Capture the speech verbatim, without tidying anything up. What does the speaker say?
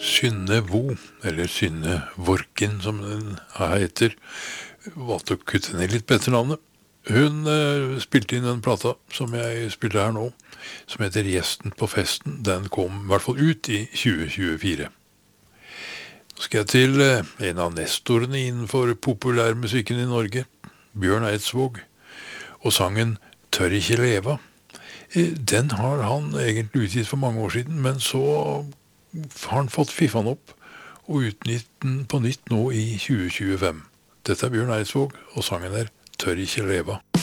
Synne Vo, eller Synne Vorkin som den heter, valgte å kutte ned litt på etternavnet. Hun eh, spilte inn den plata som jeg spiller her nå, som heter Gjesten på festen. Den kom i hvert fall ut i tjue tjuefire. Nå skal jeg til eh, en av nestorene innenfor populærmusikken i Norge, Bjørn Eidsvåg, og sangen Tør ikke leva. Eh, Den har han egentlig utgitt for mange år siden, men så har han fått fiffan opp og utnytt den på nytt nå i tjue tjuefem. Dette er Bjørn Eidsvåg, og sangen er Tør ikke leva.